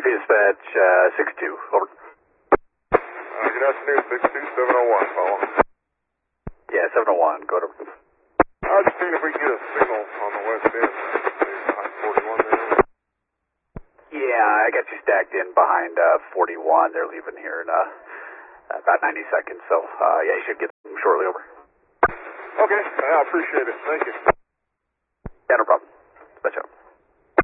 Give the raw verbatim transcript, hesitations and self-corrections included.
dispatch, uh, six two, over. Uh, good afternoon, six two seven oh one, follow. Yeah, seven oh one, go to... I was just seeing if we can get a signal on the west end. Behind forty-one there. Yeah, I got you stacked in behind uh, forty-one. They're leaving here in uh, about ninety seconds, so uh, yeah, you should get them shortly over. Okay, I appreciate it. Thank you. Yeah, no problem. Dispatch out.